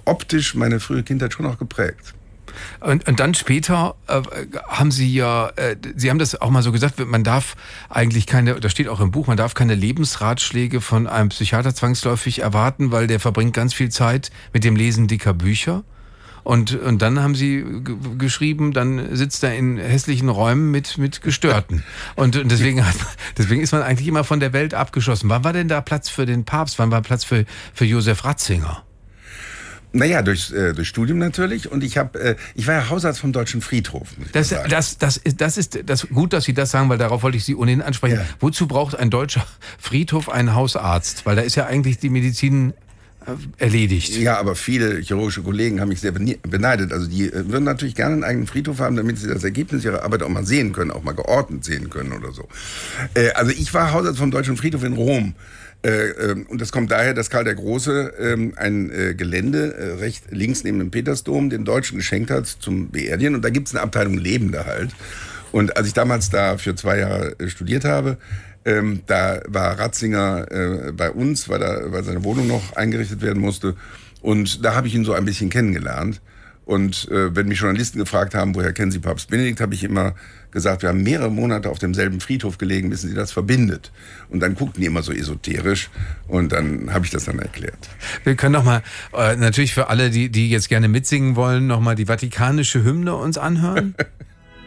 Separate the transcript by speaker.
Speaker 1: optisch meine frühe Kindheit schon auch geprägt.
Speaker 2: Und dann später haben Sie ja, Sie haben das auch mal so gesagt, man darf eigentlich keine, das steht auch im Buch, man darf keine Lebensratschläge von einem Psychiater zwangsläufig erwarten, weil der verbringt ganz viel Zeit mit dem Lesen dicker Bücher. Und dann haben Sie geschrieben, dann sitzt er in hässlichen Räumen mit Gestörten. Und deswegen ist man eigentlich immer von der Welt abgeschossen. Wann war denn da Platz für den Papst? Wann war Platz für Josef Ratzinger?
Speaker 1: Naja, durch Studium natürlich. Und ich war ja Hausarzt vom Deutschen Friedhof.
Speaker 2: Das ist gut, dass Sie das sagen, weil darauf wollte ich Sie ohnehin ansprechen. Ja. Wozu braucht ein deutscher Friedhof einen Hausarzt? Weil da ist ja eigentlich die Medizin erledigt.
Speaker 1: Ja, aber viele chirurgische Kollegen haben mich sehr beneidet. Also die würden natürlich gerne einen eigenen Friedhof haben, damit sie das Ergebnis ihrer Arbeit auch mal sehen können, auch mal geordnet sehen können oder so. Also ich war Hausarzt vom Deutschen Friedhof in Rom. Und das kommt daher, dass Karl der Große ein Gelände rechts links neben dem Petersdom den Deutschen geschenkt hat zum Beerdigen. Und da gibt es eine Abteilung Lebende halt. Und als ich damals da für 2 Jahre studiert habe, da war Ratzinger bei uns, weil seine Wohnung noch eingerichtet werden musste. Und da habe ich ihn so ein bisschen kennengelernt. Und wenn mich Journalisten gefragt haben, woher kennen Sie Papst Benedikt, habe ich immer gesagt, wir haben mehrere Monate auf demselben Friedhof gelegen, wissen Sie, das verbindet. Und dann guckten die immer so esoterisch und dann habe ich das dann erklärt.
Speaker 2: Wir können noch mal, natürlich für alle, die jetzt gerne mitsingen wollen, noch mal die vatikanische Hymne uns anhören.